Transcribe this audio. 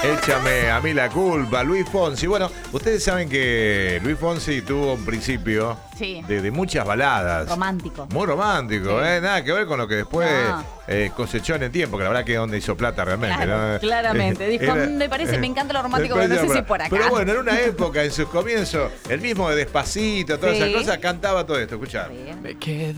Échame a mí la culpa, Luis Fonsi. Bueno, ustedes saben que Luis Fonsi tuvo un principio Sí. de muchas baladas. Romántico. Muy romántico, Sí. Nada que ver con lo que después cosechó en el tiempo, que la verdad que es donde hizo plata realmente. Claro, ¿no? claramente. Dijo, me parece, me encanta lo romántico, pero no sé si por acá. Pero bueno, en una época, en sus comienzos, el mismo de Despacito, todas Sí. esas cosas, cantaba todo esto. Escuchá. Bien. Me quedo